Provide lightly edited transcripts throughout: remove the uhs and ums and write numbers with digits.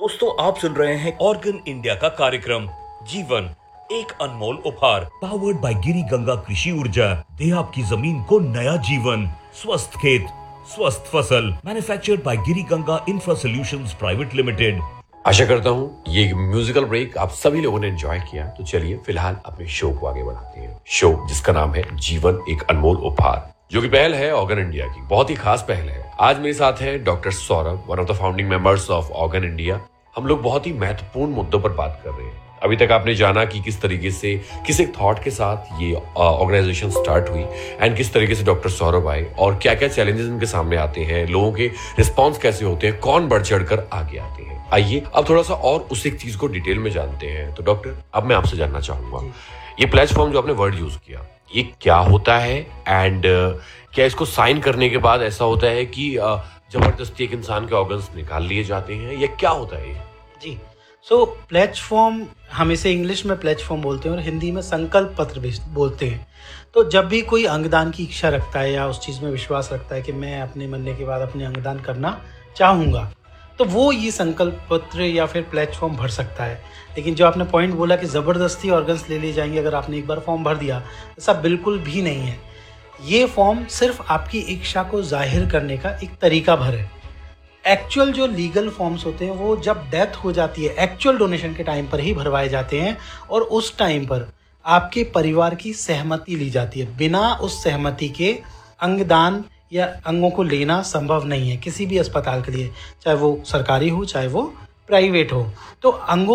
दोस्तों, आप सुन रहे हैं ऑर्गन इंडिया का कार्यक्रम जीवन एक अनमोल उपहार, पावर्ड बाय गिरी गंगा कृषि ऊर्जा। दे आपकी जमीन को नया जीवन। स्वस्थ खेत, स्वस्थ फसल। Manufactured by Giri Ganga infra solutions private limited. आशा करता हूँ ये म्यूजिकल ब्रेक आप सभी लोगों ने एंजॉय किया। तो चलिए फिलहाल अपने शो को आगे बढ़ाते हैं। शो जिसका नाम है जीवन एक अनमोल उपहार, जो कि पहल है ऑर्गन इंडिया की, बहुत ही खास पहल है। आज मेरे साथ है doctor Saurabh, one of the founding members of organ India. हम लोग बहुत ही महत्वपूर्ण मुद्दों पर बात कर रहे हैं। अभी तक आपने जाना कि किस तरीके से, किस एक थॉट के साथ ये ऑर्गेनाइजेशन स्टार्ट हुई एंड किस तरीके से डॉक्टर सौरभ आए और क्या क्या चैलेंजेस इनके सामने आते हैं, लोगों के रिस्पॉन्स कैसे होते हैं, कौन बढ़ चढ़ कर आगे आते हैं। आइए अब थोड़ा सा और उस एक चीज को डिटेल में जानते हैं। तो डॉक्टर, अब मैं आपसे जानना चाहूंगा, ये प्लेटफॉर्म जो आपने वर्ड यूज किया, ये क्या होता है एंड क्या इसको साइन करने के बाद ऐसा होता है कि जबरदस्ती एक इंसान के ऑर्गन्स निकाल लिए जाते हैं, या क्या होता है ये? जी, सो प्लेटफॉर्म, हम इसे इंग्लिश में प्लेटफॉर्म बोलते हैं और हिंदी में संकल्प पत्र भी बोलते हैं। तो जब भी कोई अंगदान की इच्छा रखता है या उस चीज़ में विश्वास रखता है कि मैं अपने मरने के बाद अपने अंगदान करना चाहूँगा, तो वो ये संकल्प पत्र या फिर प्लेटफॉर्म भर सकता है। लेकिन जो आपने पॉइंट बोला कि ज़बरदस्ती ऑर्गन्स ले लिए जाएंगे अगर आपने एक बार फॉर्म भर दिया, ऐसा बिल्कुल भी नहीं है। ये फॉर्म सिर्फ आपकी इच्छा को जाहिर करने का एक तरीका भर है। एक्चुअल जो लीगल फॉर्म्स होते हैं वो जब डेथ हो जाती है, एक्चुअल डोनेशन के टाइम पर ही भरवाए जाते हैं और उस टाइम पर आपके परिवार की सहमति ली जाती है। बिना उस सहमति के अंगदान या अंगों को लेना संभव नहीं है किसी भी अस्पताल के लिए, चाहे वो सरकारी हो चाहे वो प्राइवेट हो। तो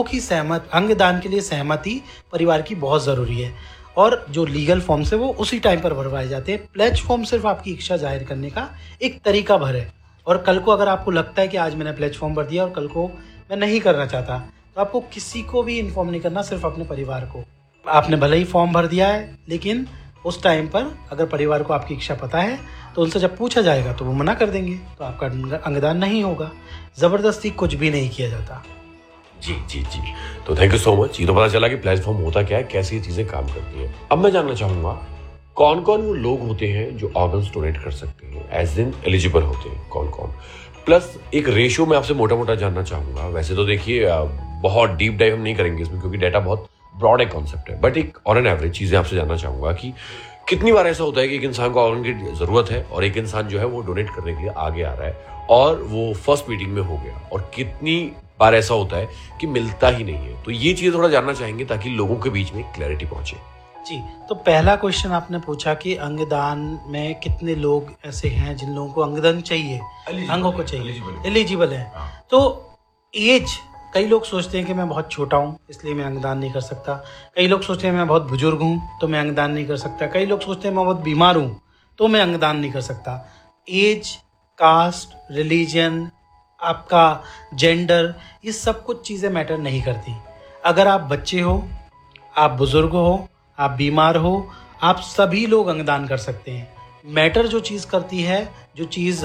अंगदान के लिए सहमति परिवार की बहुत ज़रूरी है और जो लीगल फॉर्म्स है वो उसी टाइम पर भरवाए जाते हैं। प्लेज फॉर्म सिर्फ आपकी इच्छा जाहिर करने का एक तरीका भर है। और कल को अगर आपको लगता है कि आज मैंने प्लेज फॉर्म भर दिया और कल को मैं नहीं करना चाहता, तो आपको किसी को भी इन्फॉर्म नहीं करना, सिर्फ अपने परिवार को। आपने भले ही फॉर्म भर दिया है, लेकिन उस टाइम पर अगर परिवार को आपकी इच्छा पता है तो उनसे जब पूछा जाएगा तो वो मना कर देंगे, तो आपका अंगदान नहीं होगा। ज़बरदस्ती कुछ भी नहीं किया जाता। जी जी जी, तो थैंक यू सो मच। ये तो पता चला कि प्लेटफॉर्म होता क्या है, कैसे ये चीजें काम करती हैं। अब मैं जानना चाहूंगा, कौन कौन वो लोग होते हैं जो ऑर्गन्स डोनेट कर सकते हैं, एज इन एलिजिबल होते हैं, कौन कौन? प्लस एक रेशियो मैं आपसे मोटा मोटा जानना चाहूंगा। वैसे तो देखिए बहुत डीप डाइव हम नहीं करेंगे इसमें क्योंकि डाटा बहुत ब्रॉड एक कॉन्सेप्ट है, बट एक ऑन एन एवरेज चीजें आपसे जानना चाहूंगा कि कितनी बार ऐसा होता है कि एक इंसान को ऑर्गन की जरूरत है और एक इंसान जो है वो डोनेट करने के लिए आगे आ रहा है और वो फर्स्ट मीटिंग में हो गया, और कितनी बार ऐसा होता है कि मिलता ही नहीं है। तो ये चीज थोड़ा जानना चाहेंगे ताकि लोगों के बीच में क्लैरिटी पहुंचे। जी, तो पहला क्वेश्चन आपने पूछा कि अंगदान में कितने लोग ऐसे हैं जिन लोगों को अंगदान चाहिए, अंगों को चाहिए, एलिजिबल है। तो एज, कई लोग सोचते हैं कि मैं बहुत छोटा हूँ इसलिए मैं अंगदान नहीं कर सकता। कई लोग सोचते हैं मैं बहुत बुजुर्ग हूँ तो मैं अंगदान नहीं कर सकता। कई लोग सोचते हैं मैं बहुत बीमार हूँ तो मैं अंगदान नहीं कर सकता। एज, कास्ट, रिलीजन, आपका जेंडर, ये सब कुछ चीज़ें मैटर नहीं करती। अगर आप बच्चे हो, आप बुजुर्ग हो, आप बीमार हो, आप सभी लोग अंगदान कर सकते हैं। मैटर जो चीज़ करती है, जो चीज़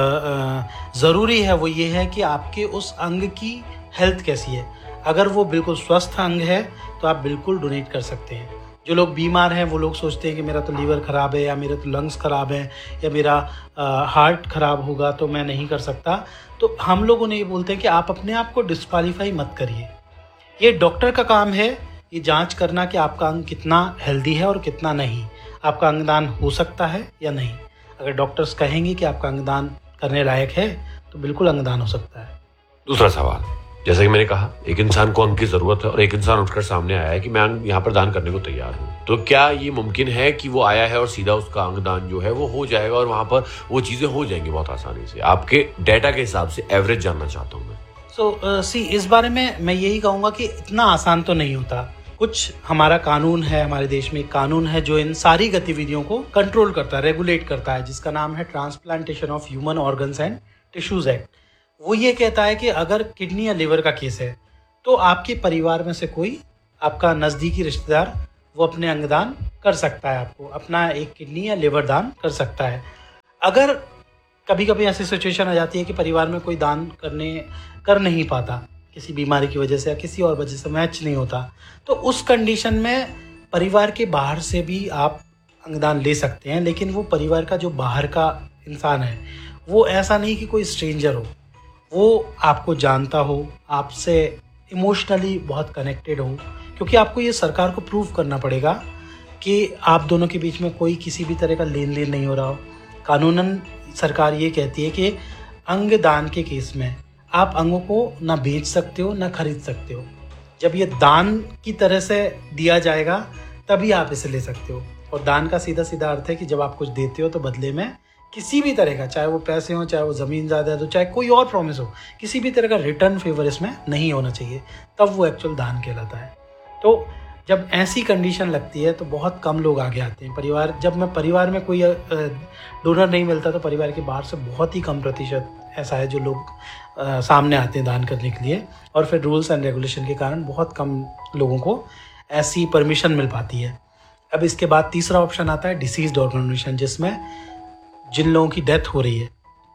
ज़रूरी है, वो ये है कि आपके उस अंग की हेल्थ कैसी है। अगर वो बिल्कुल स्वस्थ अंग है तो आप बिल्कुल डोनेट कर सकते हैं। जो लोग बीमार हैं वो लोग सोचते हैं कि मेरा तो लीवर ख़राब है या मेरे तो लंग्स ख़राब है या मेरा हार्ट ख़राब होगा तो मैं नहीं कर सकता। तो हम लोग उन्हें ये बोलते हैं कि आप अपने आप को डिस्क्वालीफाई मत करिए। ये डॉक्टर का काम है ये जांच करना कि आपका अंग कितना हेल्दी है और कितना नहीं, आपका अंगदान हो सकता है या नहीं। अगर डॉक्टर्स कहेंगे कि आपका अंगदान करने लायक है तो बिल्कुल अंगदान हो सकता है। दूसरा सवाल, जैसा कि मैंने कहा, एक इंसान को अंग की जरूरत है और एक इंसान उठकर सामने आया है कि मैं अंग यहाँ पर दान करने को तैयार हूँ, तो क्या ये मुमकिन है कि वो आया है और सीधा उसका अंगदान जो है वो हो जाएगा और वहां पर वो चीजें हो जाएंगी बहुत आसानी से? आपके डेटा के हिसाब से एवरेज जानना चाहता हूँ मैं। इस बारे में मैं यही कहूँगा कि इतना आसान तो नहीं होता। कुछ हमारा कानून है, हमारे देश में एक कानून है जो इन सारी गतिविधियों को कंट्रोल करता है, रेगुलेट करता है, जिसका नाम है transplantation of human organs and tissues act. वो ये कहता है कि अगर किडनी या लिवर का केस है तो आपके परिवार में से कोई, आपका नज़दीकी रिश्तेदार, वो अपने अंगदान कर सकता है, आपको अपना एक किडनी या लिवर दान कर सकता है। अगर कभी कभी ऐसी सिचुएशन आ जाती है कि परिवार में कोई दान कर नहीं पाता, किसी बीमारी की वजह से या किसी और वजह से मैच नहीं होता, तो उस कंडीशन में परिवार के बाहर से भी आप अंगदान ले सकते हैं। लेकिन वो परिवार का जो बाहर का इंसान है वो ऐसा नहीं कि कोई स्ट्रेंजर हो, वो आपको जानता हो, आपसे इमोशनली बहुत कनेक्टेड हो, क्योंकि आपको ये सरकार को प्रूव करना पड़ेगा कि आप दोनों के बीच में कोई किसी भी तरह का लेन देन नहीं हो रहा हो। कानूनन सरकार ये कहती है कि अंग दान के केस में आप अंगों को ना बेच सकते हो ना खरीद सकते हो। जब ये दान की तरह से दिया जाएगा तभी आप इसे ले सकते हो। और दान का सीधा सीधा अर्थ है कि जब आप कुछ देते हो तो बदले में किसी भी तरह का, चाहे वो पैसे हो, चाहे वो ज़मीन ज़्यादा हो, चाहे कोई और प्रॉमिस हो, किसी भी तरह का रिटर्न फेवर इसमें नहीं होना चाहिए, तब वो एक्चुअल दान कहलाता है। तो जब ऐसी कंडीशन लगती है तो बहुत कम लोग आगे आते हैं। जब मैं परिवार में कोई डोनर नहीं मिलता तो परिवार के बाहर से बहुत ही कम प्रतिशत ऐसा है जो लोग सामने आते हैं दान करने के लिए, और फिर रूल्स एंड रेगुलेशन के कारण बहुत कम लोगों को ऐसी परमिशन मिल पाती है। अब इसके बाद तीसरा ऑप्शन आता है डिसीज्ड ऑर्गन डोनेशन, जिसमें जिन लोगों की डेथ हो रही है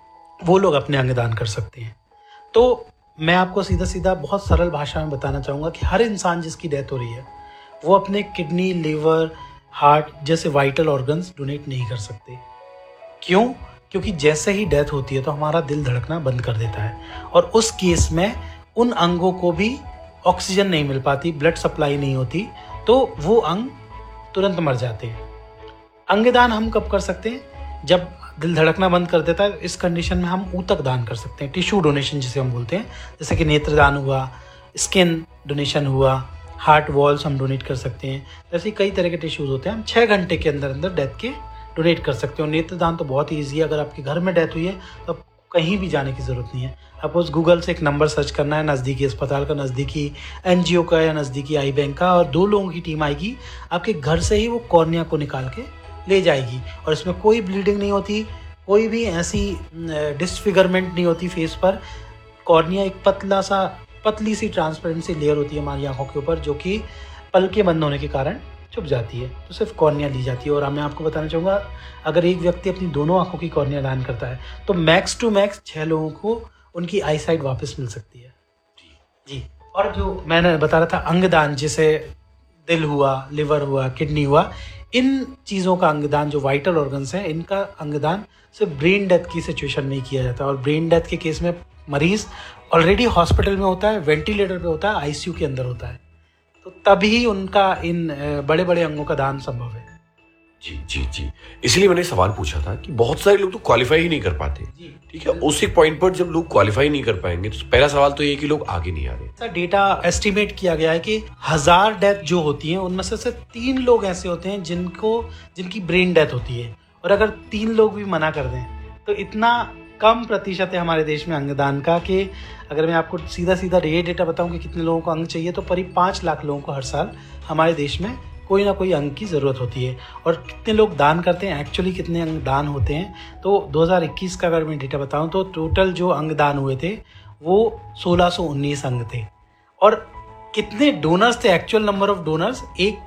वो लोग अपने अंग दान कर सकते हैं। तो मैं आपको सीधा सीधा बहुत सरल भाषा में बताना चाहूँगा कि हर इंसान जिसकी डेथ हो रही है वो अपने किडनी, लीवर, हार्ट जैसे वाइटल ऑर्गन्स डोनेट नहीं कर सकते। क्यों? क्योंकि जैसे ही डेथ होती है तो हमारा दिल धड़कना बंद कर देता है, और उस केस में उन अंगों को भी ऑक्सीजन नहीं मिल पाती, ब्लड सप्लाई नहीं होती, तो वो अंग तुरंत मर जाते हैं। अंगदान हम कब कर सकते हैं? जब दिल धड़कना बंद कर देता है। इस कंडीशन में हम ऊतक दान कर सकते हैं, टिश्यू डोनेशन जिसे हम बोलते हैं, जैसे कि नेत्रदान हुआ, स्किन डोनेशन हुआ, हार्ट वॉल्स हम डोनेट कर सकते हैं। ऐसे कई तरह के टिश्यूज होते हैं, हम 6 घंटे के अंदर अंदर डेथ के डोनेट कर सकते हो। नेत्रदान तो बहुत ही ईजी है। अगर आपके घर में डेथ हुई है तो आपको कहीं भी जाने की ज़रूरत नहीं है। आपको उस गूगल से एक नंबर सर्च करना है, नज़दीकी अस्पताल का, नज़दीकी एनजीओ का या नज़दीकी आई बैंक का, और 2 लोगों की टीम आएगी, आपके घर से ही वो कॉर्निया को निकाल के ले जाएगी। और इसमें कोई ब्लीडिंग नहीं होती, कोई भी ऐसी डिसफिगरमेंट नहीं होती फेस पर। कॉर्निया एक पतली सी ट्रांसपेरेंसी लेयर होती है हमारी आंखों के ऊपर, जो कि पलकें बंद होने के कारण छुप जाती है, तो सिर्फ कॉर्निया ली जाती है। और मैं आपको बताना चाहूँगा, अगर एक व्यक्ति अपनी दोनों आंखों की कॉर्निया दान करता है तो मैक्स टू मैक्स 6 लोगों को उनकी आई साइट वापस मिल सकती है। जी। और जो मैंने बता रहा था अंगदान, जिसे दिल हुआ, लिवर हुआ, किडनी हुआ, इन चीज़ों का अंगदान, जो वाइटल ऑर्गन्स हैं, इनका अंगदान सिर्फ ब्रेन डेथ की सिचुएशन में ही किया जाता है। और ब्रेन डेथ के केस में मरीज ऑलरेडी हॉस्पिटल में होता है, वेंटिलेटर पे होता है, आईसीयू के अंदर होता है, तो तभी उनका इन बड़े बड़े अंगों का दान संभव है। जी जी जी, इसलिए मैंने सवाल पूछा था कि बहुत सारे लोग तो क्वालिफाई ही नहीं कर पाते। ठीक है, उस एक पॉइंट पर जब लोग क्वालिफाई नहीं कर पाएंगे तो पहला सवाल तो ये कि लोग आगे नहीं आ रहे। सर, डेटा एस्टिमेट किया गया है कि 1000 डेथ जो होती हैं उनमें से सिर्फ 3 लोग ऐसे होते हैं जिनकी ब्रेन डेथ होती है। और अगर 3 लोग भी मना कर दें तो इतना कम प्रतिशत है हमारे देश में अंगदान का कि अगर मैं आपको सीधा सीधा ये डेटा बताऊं कि कितने लोगों को अंग चाहिए, तो करीब 5 लाख लोगों को हर साल हमारे देश में कोई ना कोई अंग की ज़रूरत होती है। और कितने लोग दान करते हैं, एक्चुअली कितने अंग दान होते हैं, तो 2021 का अगर मैं डेटा बताऊं तो टोटल जो अंग दान हुए थे वो 1619 अंग थे। और कितने डोनर्स थे, एक्चुअल नंबर ऑफ डोनर्स,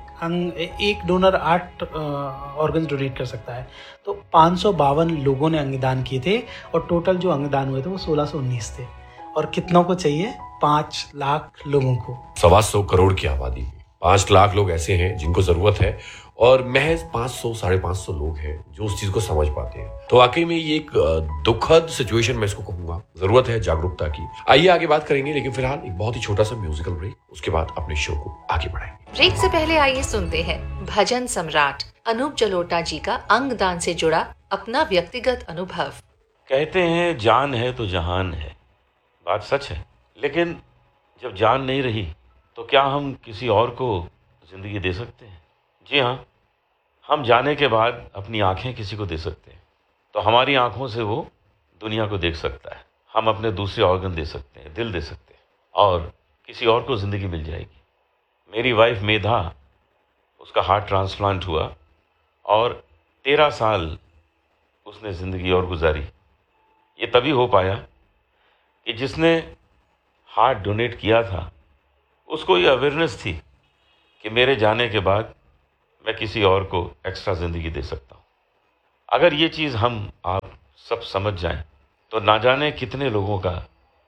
एक डोनर 8 ऑर्गन डोनेट कर सकता है, तो 552 लोगों ने अंगदान किए थे, और टोटल जो अंगदान हुए थे वो 1619 थे। और कितनों को चाहिए? 5 लाख लोगों को। 125 करोड़ की आबादी में 5 लाख लोग ऐसे हैं जिनको जरूरत है, और महज 500-550 लोग हैं जो उस चीज को समझ पाते हैं। तो वाकई में ये एक दुखद सिचुएशन मैं इसको कहूंगा। जरूरत है जागरूकता की। आइए आगे बात करेंगे, लेकिन फिलहाल एक बहुत ही छोटा सा म्यूजिकल ब्रेक, उसके बाद अपने शो को आगे बढ़ाएंगे। ब्रेक से पहले आइए सुनते हैं भजन सम्राट अनूप जलोटा जी का अंगदान से जुड़ा अपना व्यक्तिगत अनुभव। कहते हैं जान है तो जहान है, बात सच है, लेकिन जब जान नहीं रही तो क्या हम किसी और को ज़िंदगी दे सकते हैं? जी हाँ, हम जाने के बाद अपनी आंखें किसी को दे सकते हैं, तो हमारी आंखों से वो दुनिया को देख सकता है। हम अपने दूसरे ऑर्गन दे सकते हैं, दिल दे सकते हैं, और किसी और को ज़िंदगी मिल जाएगी। मेरी वाइफ मेधा, उसका हार्ट ट्रांसप्लांट हुआ और 13 साल उसने ज़िंदगी और गुजारी। ये तभी हो पाया कि जिसने हार्ट डोनेट किया था उसको ये अवेयरनेस थी कि मेरे जाने के बाद मैं किसी और को एक्स्ट्रा ज़िंदगी दे सकता हूँ। अगर ये चीज़ हम आप सब समझ जाएं तो ना जाने कितने लोगों का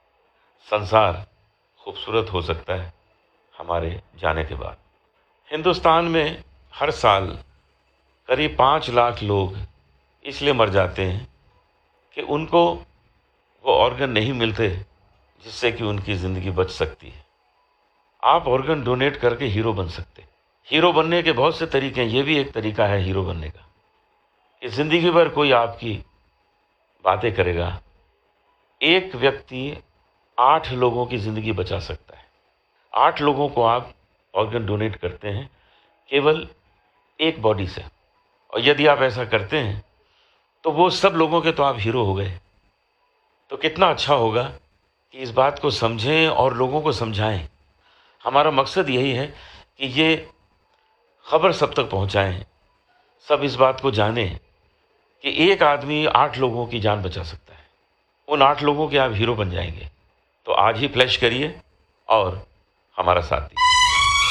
संसार खूबसूरत हो सकता है हमारे जाने के बाद। हिंदुस्तान में हर साल करीब 5 लाख लोग इसलिए मर जाते हैं कि उनको वो ऑर्गन नहीं मिलते जिससे कि उनकी ज़िंदगी बच सकती है। आप ऑर्गन डोनेट करके हीरो बन सकते हैं। हीरो बनने के बहुत से तरीके हैं, ये भी एक तरीका है हीरो बनने का कि ज़िंदगी भर कोई आपकी बातें करेगा। एक व्यक्ति 8 लोगों की ज़िंदगी बचा सकता है। 8 लोगों को आप ऑर्गन डोनेट करते हैं केवल एक बॉडी से, और यदि आप ऐसा करते हैं तो वो सब लोगों के तो आप हीरो हो गए। तो कितना अच्छा होगा कि इस बात को समझें और लोगों को समझाएं। हमारा मकसद यही है कि ये खबर सब तक पहुंचाएं, सब इस बात को जानें कि एक आदमी 8 लोगों की जान बचा सकता है। उन 8 लोगों के आप हीरो बन जाएंगे। तो आज ही फ्लैश करिए और हमारा साथ दीजिए।